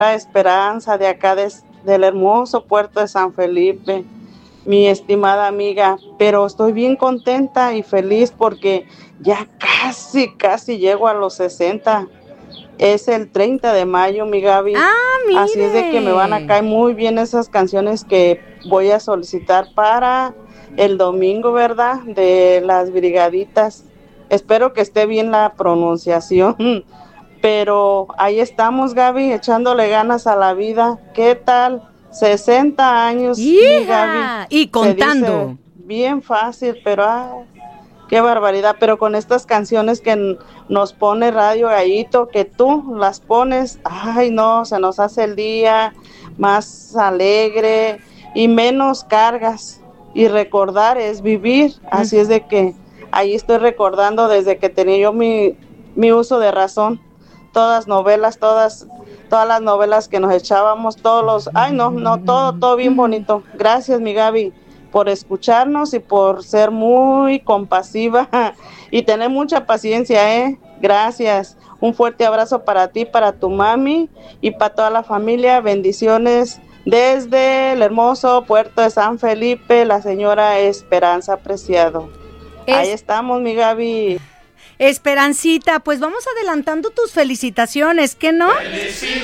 Esperanza de acá del hermoso puerto de San Felipe, mi estimada amiga, pero estoy bien contenta y feliz porque ya casi llego a los 60. Es el 30 de mayo, mi Gaby. Ah, Así es de que me van a mire. caer muy bien esas canciones que voy a solicitar para el domingo, ¿verdad? De las brigaditas. Espero que esté bien la pronunciación. Pero ahí estamos, Gaby, echándole ganas a la vida. ¿Qué tal? 60 años, mi Gaby. ¡Hija! Y Se dice contando. bien fácil, pero qué barbaridad. Pero con estas canciones que nos pone Radio Gallito, que tú las pones, ay no, se nos hace el día más alegre y menos cargas. Y recordar es vivir. Así es de que ahí estoy recordando desde que tenía yo mi uso de razón. Todas novelas, todas las novelas que nos echábamos, ay no, todo bien bonito. Gracias, mi Gaby, por escucharnos y por ser muy compasiva y tener mucha paciencia, Gracias. Un fuerte abrazo para ti, para tu mami y para toda la familia. Bendiciones desde el hermoso puerto de San Felipe, la señora Esperanza Preciado. Ahí estamos, mi Gaby. Esperancita, pues vamos adelantando tus felicitaciones, ¿qué no?